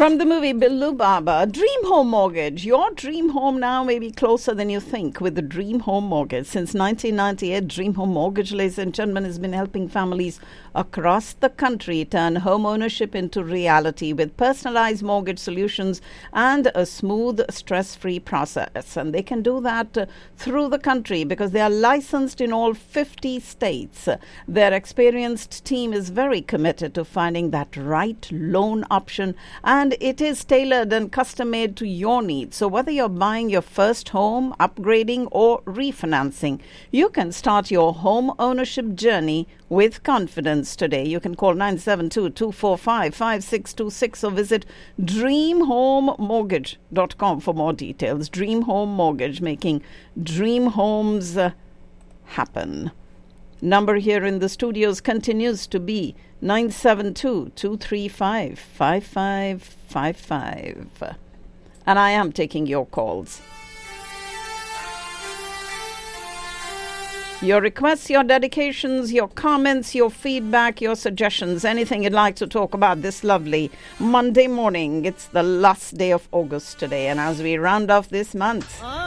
From the movie Billu Baba, Dream Home Mortgage. Your dream home now may be closer than you think with the Dream Home Mortgage. Since 1998, Dream Home Mortgage, ladies and gentlemen, has been helping families across the country turn home ownership into reality with personalized mortgage solutions and a smooth, stress-free process. And they can do that through the country because they are licensed in all 50 states. Their experienced team is very committed to finding that right loan option, and it is tailored and custom-made to your needs. So whether you're buying your first home, upgrading, or refinancing, you can start your home ownership journey with confidence today. You can call 972-245-5626 or visit dreamhomemortgage.com for more details. Dream Home Mortgage, making dream homes happen. Number here in the studios continues to be 972-235-5555. And I am taking your calls. Your requests, your dedications, your comments, your feedback, your suggestions, anything you'd like to talk about this lovely Monday morning. It's the last day of August today, and as we round off this month,